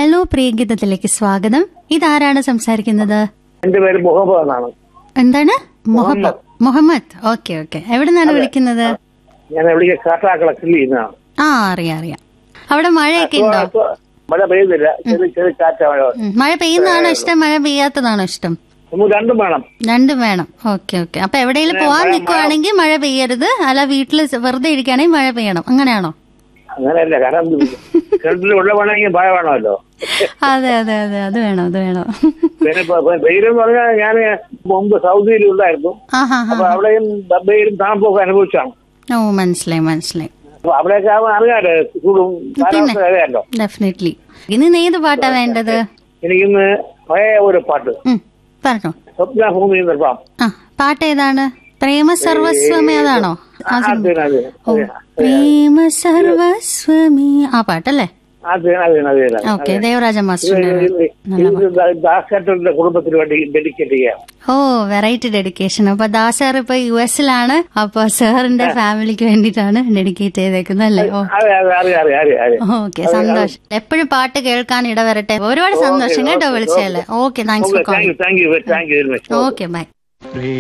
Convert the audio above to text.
Hello, പ്രിയഗീതത്തിലേക്ക് സ്വാഗതം. ഇതാരാണ് സംസാരിക്കുന്നത്? എന്റെ പേര് മുഹമ്മദ് എന്നാണ്. എന്താണ്? മുഹമ്മദ്. Okay okay. എവിടെ നിന്നാണ് വിളിക്കുന്നത്? ഞാൻ കാട്ടാക്കള ചെയ്യുന്നതാണ്. അറിയാം. അവിടെ മഴയൊക്കെ ഉണ്ടോ? മഴ പെയ്യുന്നില്ല, ചെറിയ കാറ്റ മഴ. മഴ പെയ്യുന്നതാണോ ഇഷ്ടം, മഴ പെയ്യാത്തതാണോ ഇഷ്ടം? രണ്ടും വേണം. രണ്ടും വേണം. Okay okay. അപ്പൊ എവിടെയെങ്കിലും പോവാൻ നിൽക്കുവാണെങ്കിൽ മഴ പെയ്യരുത്, അല്ല വീട്ടില് വെറുതെ ഇരിക്കുകയാണെങ്കിൽ മഴ പെയ്യണം, അങ്ങനെയാണോ? അങ്ങനെയല്ല, കാരണം കിണറ്റിൽ വെള്ളം വേണമെങ്കിൽ മഴ വേണമല്ലോ. അതെ അതെ അതെ, അത് വേണം. പിന്നെ വെയിലെന്ന് പറഞ്ഞാൽ ഞാൻ മുമ്പ് സൗദിയിൽ ഉണ്ടായിരുന്നു. അപ്പൊ അവിടെയും വെയിലും തണുപ്പൊക്കെ അനുഭവിച്ചാണ്. ഓ, മനസ്സിലായി. അപ്പൊ അവിടെയൊക്കെ അറിയാലോ, ചൂടും കാലാവസ്ഥ അറിയാലോ. ഡെഫിനറ്റ്ലി. ഇന്ന് ഏത് പാട്ടാ വേണ്ടത്? എനിക്കിന്ന് പഴയ ഒരു പാട്ട് പറഞ്ഞോ. സ്വപ്നഭൂമി നിർമ്മാം. പാട്ട് ഏതാണ്? പ്രേമ സർവസ്വമേ, അതാണോ? പ്രേമ സർവസ്വമേ, ആ പാട്ടല്ലേ? ഓക്കെ, ദേവരാജ മാസ്റ്ററിന്റെ കുടുംബത്തിന് വേണ്ടി ഡെഡിക്കേറ്റ് ചെയ്യാം. ഓ, വെറൈറ്റി ഡെഡിക്കേഷൻ. അപ്പൊ ദാസാർ ഇപ്പൊ US-ലാണ്, അപ്പൊ സാറിന്റെ ഫാമിലിക്ക് വേണ്ടിയിട്ടാണ് ഡെഡിക്കേറ്റ് ചെയ്തേക്കുന്നത് അല്ലേ? ഓക്കെ, സന്തോഷം. എപ്പോഴും പാട്ട് കേൾക്കാൻ ഇടവരട്ടെ. ഒരുപാട് സന്തോഷം കേട്ടോ വിളിച്ചല്ലേ. Okay, thanks for calling. Thank you very much. Okay, by.